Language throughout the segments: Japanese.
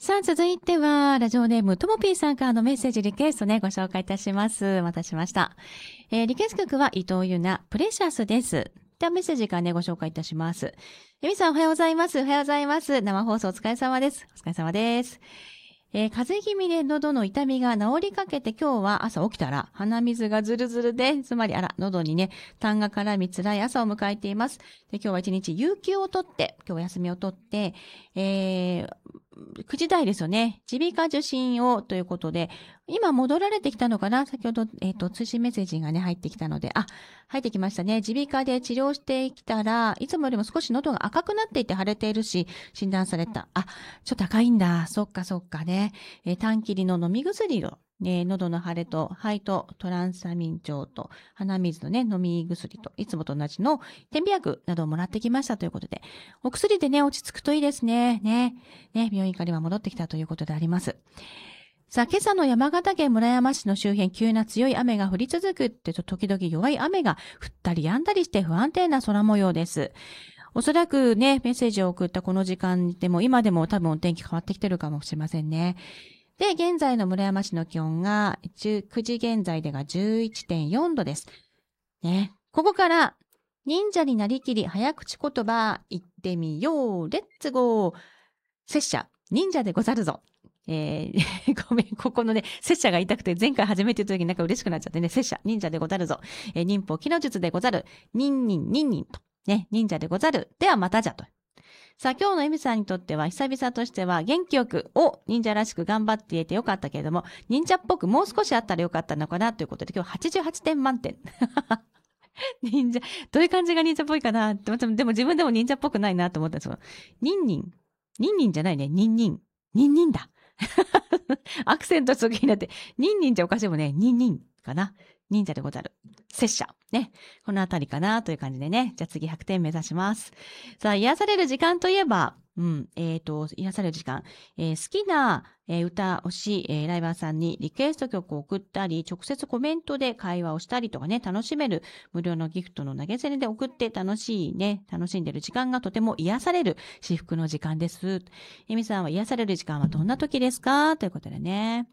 さあ、続いては、ラジオネーム、ともぴーさんからのメッセージ、リクエストね、ご紹介いたします。お待たせしました。リクエスト曲は、伊藤優奈、プレシャスです。では、メッセージからね、ご紹介いたします。ゆみさん、おはようございます。おはようございます。生放送お疲れ様です。お疲れ様です。風邪気味で喉の痛みが治りかけて今日は朝起きたら鼻水がズルズルで、つまり喉にね、痰が絡み辛い朝を迎えています。で、今日は一日有給を取って、今日は休みを取って、9時台ですよね。耳鼻科受診をということで、今戻られてきたのかな先ほど、通信メッセージがね、入ってきたので、入ってきましたね。耳鼻科で治療してきたら、いつもよりも少し喉が赤くなっていて腫れているし、診断された。ちょっと赤いんだ。そっかそっかね。短切りの飲み薬を、喉の腫れと肺とトランサミン錠と鼻水のね、飲み薬といつもと同じの点鼻薬などをもらってきましたということで、お薬でね、落ち着くといいですね。ね、病院から今戻ってきたということであります。さあ、今朝の山形県村山市の周辺、急な強い雨が降り続くってと、時々弱い雨が降ったり止んだりして不安定な空模様です。おそらくね、メッセージを送ったこの時間でも、今でも多分お天気変わってきてるかもしれませんね。で、現在の村山市の気温が9時現在でが 11.4 度です。ね。ここから、忍者になりきり早口言葉言ってみよう。レッツゴー。拙者、忍者でござるぞ。ごめん、ここのね、拙者が言いたくて、前回初めて言った時になんか嬉しくなっちゃってね、拙者、忍者でござるぞ。忍法、機能術でござる。忍と。ね、忍者でござる。ではまたじゃと。さあ、今日のエミさんにとっては、久々としては、元気よく、忍者らしく頑張って言えてよかったけれども、忍者っぽくもう少しあったらよかったのかなということで、今日88点満点。忍者、どういう感じが忍者っぽいかなって、でも自分でも忍者っぽくないなと思ったんですよ。忍じゃないね、忍だ。アクセントすぎになって、忍じゃおかしいもんね、忍かな。忍者でござる。拙者。ね。このあたりかなという感じでね。じゃあ次100点目指します。さあ、癒される時間といえば、癒される時間。好きな、歌、推し、ライバーさんにリクエスト曲を送ったり、直接コメントで会話をしたりとかね、楽しめる無料のギフトの投げ銭で送って楽しんでる時間がとても癒される至福の時間です。エミさんは癒される時間はどんな時ですかということでね。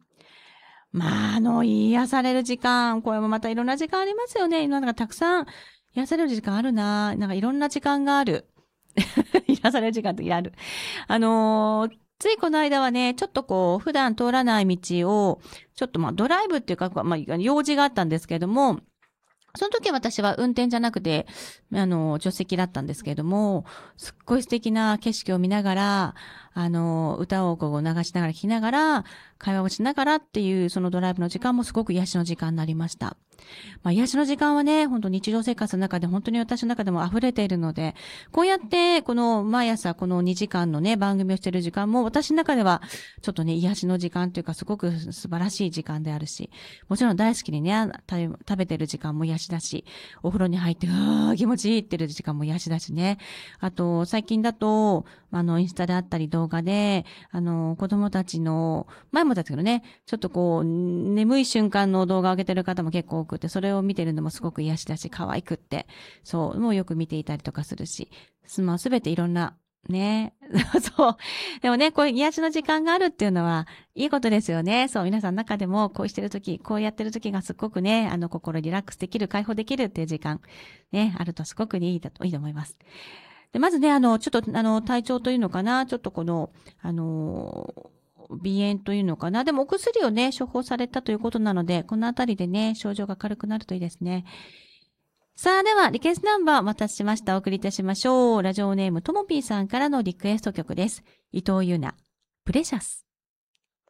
癒される時間、これもまたいろんな時間ありますよね。なんかたくさん癒される時間あるな。なんかいろんな時間がある。癒される時間ってある。ついこの間はね、ちょっとこう、普段通らない道を、ちょっとドライブっていうか、用事があったんですけれども、その時私は運転じゃなくて、助手席だったんですけれども、すっごい素敵な景色を見ながら、歌をこう流しながら聴きながら、会話をしながらっていうそのドライブの時間もすごく癒しの時間になりました。癒しの時間はね、本当日常生活の中で本当に私の中でも溢れているので、こうやってこの毎朝この2時間のね、番組をしている時間も私の中ではちょっとね、癒しの時間というかすごく素晴らしい時間であるし、もちろん大好きにね、食べてる時間も癒しだし、お風呂に入って、気持ちいいってる時間も癒しだしね。あと、最近だと、インスタであったり動画で、子供たちの、前もだったけどね、ちょっとこう、眠い瞬間の動画を上げてる方も結構多くて、それを見てるのもすごく癒しだし、可愛くって、そう、もうよく見ていたりとかするし、すべていろんな、ね。そう。でもね、こういう癒しの時間があるっていうのは、いいことですよね。そう、皆さんの中でも、こうしてるとき、こうやってるときがすっごくね、心リラックスできる、解放できるっていう時間、ね、あるとすごくいいと思います。で、まずね、ちょっと、体調というのかな、ちょっとこの、鼻炎というのかな。でもお薬をね、処方されたということなので、このあたりでね、症状が軽くなるといいですね。さあ、では、リクエストナンバーお待たせしました。お送りいたしましょう。ラジオネームともぴーさんからのリクエスト曲です。伊藤優奈、プレシャス。